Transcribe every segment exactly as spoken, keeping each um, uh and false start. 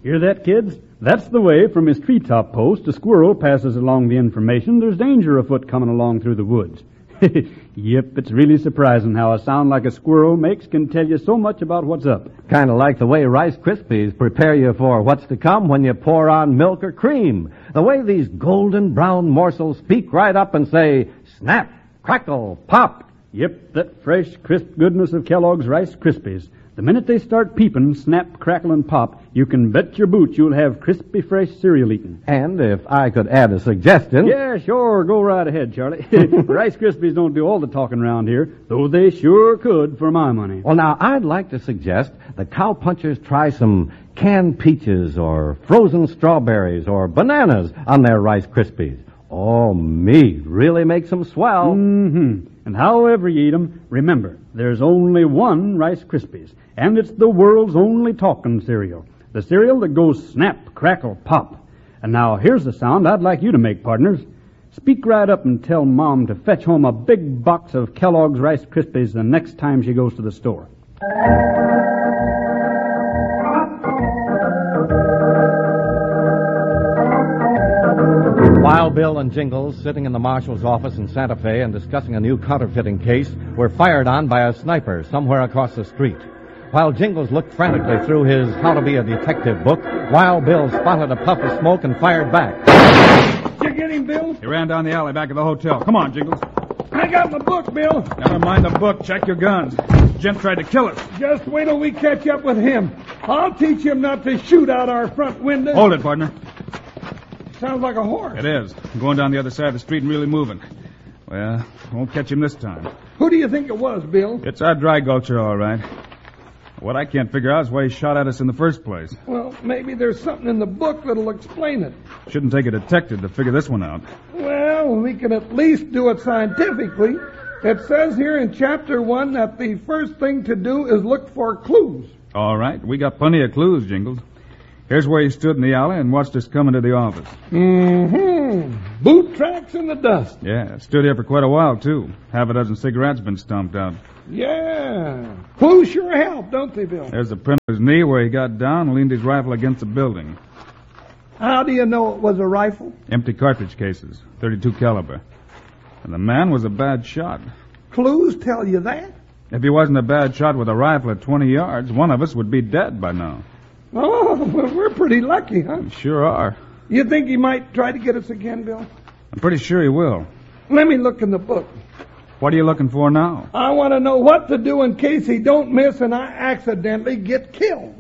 Hear that, kids? That's the way from his treetop post a squirrel passes along the information there's danger afoot coming along through the woods. Yep, it's really surprising how a sound like a squirrel makes can tell you so much about what's up. Kind of like the way Rice Krispies prepare you for what's to come when you pour on milk or cream. The way these golden brown morsels speak right up and say, snap, crackle, pop. Yep, that fresh, crisp goodness of Kellogg's Rice Krispies. The minute they start peeping, snap, crackle, and pop, you can bet your boots you'll have crispy, fresh cereal eating. And if I could add a suggestion... Yeah, sure. Go right ahead, Charlie. Rice Krispies don't do all the talking around here, though they sure could for my money. Well, now, I'd like to suggest the cowpunchers try some canned peaches or frozen strawberries or bananas on their Rice Krispies. Oh, me, really makes them swell. Mm-hmm. And however you eat 'em, remember, there's only one Rice Krispies, and it's the world's only talking cereal. The cereal that goes snap, crackle, pop. And now here's the sound I'd like you to make, partners. Speak right up and tell Mom to fetch home a big box of Kellogg's Rice Krispies the next time she goes to the store. While Bill and Jingles, sitting in the marshal's office in Santa Fe and discussing a new counterfeiting case, were fired on by a sniper somewhere across the street. While Jingles looked frantically through his How to Be a Detective book, Wild Bill spotted a puff of smoke and fired back. Did you get him, Bill? He ran down the alley back of the hotel. Come on, Jingles. I got my book, Bill. Never mind the book. Check your guns. Gent tried to kill us. Just wait till we catch up with him. I'll teach him not to shoot out our front window. Hold it, partner. Sounds like a horse. It is. I'm going down the other side of the street and really moving. Well, won't catch him this time. Who do you think it was, Bill? It's our dry gulcher, all right. What I can't figure out is why he shot at us in the first place. Well, maybe there's something in the book that'll explain it. Shouldn't take a detective to figure this one out. Well, we can at least do it scientifically. It says here in chapter one that the first thing to do is look for clues. All right. We got plenty of clues, Jingles. Here's where he stood in the alley and watched us come into the office. Mm-hmm. Boot tracks in the dust. Yeah, stood here for quite a while, too. Half a dozen cigarettes been stomped out. Yeah. Clues sure help, don't they, Bill? There's the print of his knee where he got down and leaned his rifle against the building. How do you know it was a rifle? Empty cartridge cases, thirty-two caliber. And the man was a bad shot. Clues tell you that? If he wasn't a bad shot with a rifle at twenty yards, one of us would be dead by now. Oh, well, we're pretty lucky, huh? We sure are. You think he might try to get us again, Bill? I'm pretty sure he will. Let me look in the book. What are you looking for now? I want to know what to do in case he don't miss and I accidentally get killed.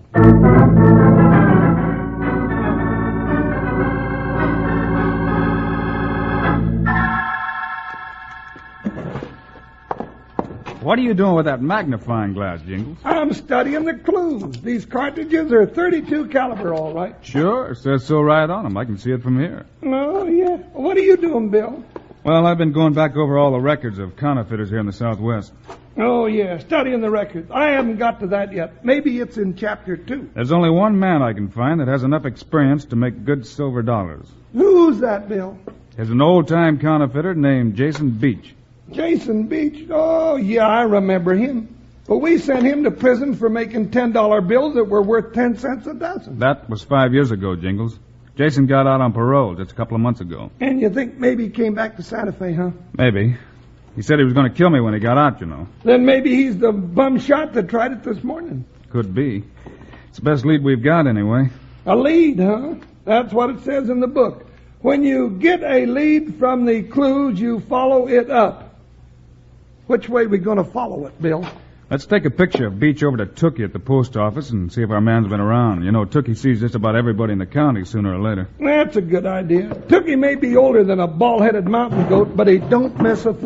What are you doing with that magnifying glass, Jingles? I'm studying the clues. These cartridges are thirty-two caliber, all right. Sure, it says so right on them. I can see it from here. Oh, yeah. What are you doing, Bill? Well, I've been going back over all the records of counterfeiters here in the Southwest. Oh, yeah, studying the records. I haven't got to that yet. Maybe it's in chapter two. There's only one man I can find that has enough experience to make good silver dollars. Who's that, Bill? There's an old-time counterfeiter named Jason Beach. Jason Beach? Oh, yeah, I remember him. But we sent him to prison for making ten dollar bills that were worth ten cents a dozen. That was five years ago, Jingles. Jason got out on parole just a couple of months ago. And you think maybe he came back to Santa Fe, huh? Maybe. He said he was going to kill me when he got out, you know. Then maybe he's the bum shot that tried it this morning. Could be. It's the best lead we've got, anyway. A lead, huh? That's what it says in the book. When you get a lead from the clues, you follow it up. Which way are we going to follow it, Bill? Let's take a picture of Beach over to Tookie at the post office and see if our man's been around. You know, Tookie sees just about everybody in the county sooner or later. That's a good idea. Tookie may be older than a bald-headed mountain goat, but he don't miss a thing.